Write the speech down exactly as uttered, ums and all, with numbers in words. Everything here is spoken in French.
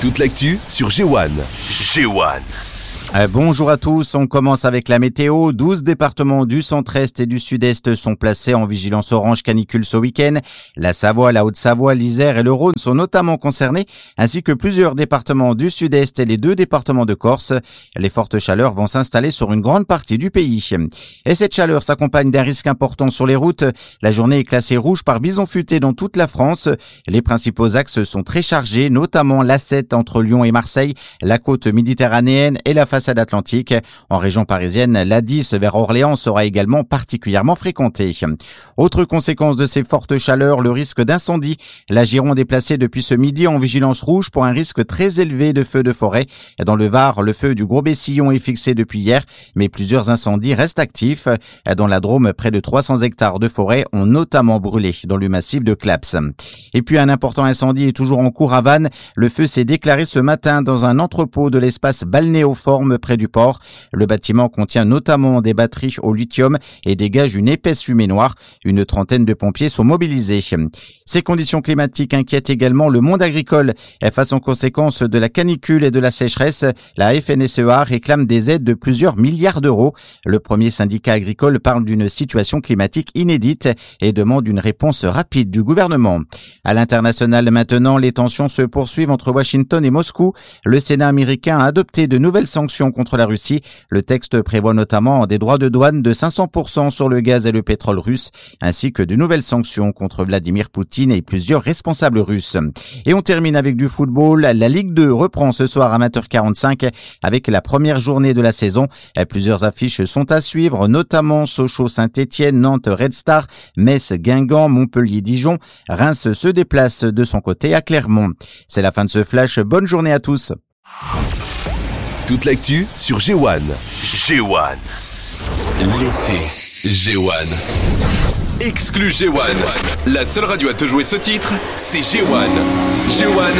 Toute l'actu sur G un. G un. Euh, bonjour à tous, on commence avec la météo. douze départements du centre-est et du sud-est sont placés en vigilance orange canicule ce week-end. La Savoie, la Haute-Savoie, l'Isère et le Rhône sont notamment concernés, ainsi que plusieurs départements du sud-est et les deux départements de Corse. Les fortes chaleurs vont s'installer sur une grande partie du pays. Et cette chaleur s'accompagne d'un risque important sur les routes. La journée est classée rouge par bison futé dans toute la France. Les principaux axes sont très chargés, notamment l'A sept entre Lyon et Marseille, la côte méditerranéenne et la façade atlantique. En région parisienne, l'A dix vers Orléans sera également particulièrement fréquentée. Autre conséquence de ces fortes chaleurs, le risque d'incendie. La Gironde est placée depuis ce midi en vigilance rouge pour un risque très élevé de feux de forêt. Dans le Var, le feu du Gros Bessillon est fixé depuis hier, mais plusieurs incendies restent actifs. Dans la Drôme, près de trois cents hectares de forêt ont notamment brûlé dans le massif de Claps. Et puis un important incendie est toujours en cours à Vannes. Le feu s'est déclaré ce matin dans un entrepôt de l'espace balnéoforme près du port. Le bâtiment contient notamment des batteries au lithium et dégage une épaisse fumée noire. Une trentaine de pompiers sont mobilisés. Ces conditions climatiques inquiètent également le monde agricole. Face aux conséquences de la canicule et de la sécheresse, la F N S E A réclame des aides de plusieurs milliards d'euros. Le premier syndicat agricole parle d'une situation climatique inédite et demande une réponse rapide du gouvernement. À l'international maintenant, les tensions se poursuivent entre Washington et Moscou. Le Sénat américain a adopté de nouvelles sanctions contre la Russie. Le texte prévoit notamment des droits de douane de cinq cents pour cent sur le gaz et le pétrole russe, ainsi que de nouvelles sanctions contre Vladimir Poutine et plusieurs responsables russes. Et on termine avec du football. La Ligue deux reprend ce soir à vingt heures quarante-cinq avec la première journée de la saison. Plusieurs affiches sont à suivre, notamment Sochaux-Saint-Étienne, Nantes Red Star, Metz Guingamp, Montpellier-Dijon. Reims se déplace de son côté à Clermont. C'est la fin de ce flash. Bonne journée à tous. Toute l'actu sur G un. G un. L'été. G un. Exclu G un. La seule radio à te jouer ce titre, c'est G un. G un.